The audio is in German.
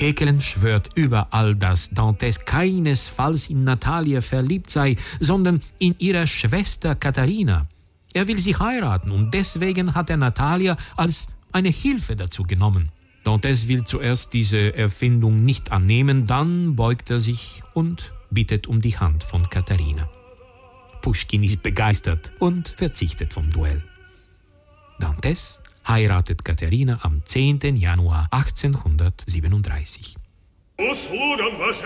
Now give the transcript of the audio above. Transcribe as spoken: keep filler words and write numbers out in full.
Kekelen schwört überall, dass Dantes keinesfalls in Natalie verliebt sei, sondern in ihre Schwester Katharina. Er will sie heiraten und deswegen hat er Natalia als eine Hilfe dazu genommen. Dantes will zuerst diese Erfindung nicht annehmen, dann beugt er sich und bittet um die Hand von Katharina. Puschkin ist begeistert und verzichtet vom Duell. Dantes heiratet Katharina am zehnten Januar achtzehnhundertsiebenunddreißig.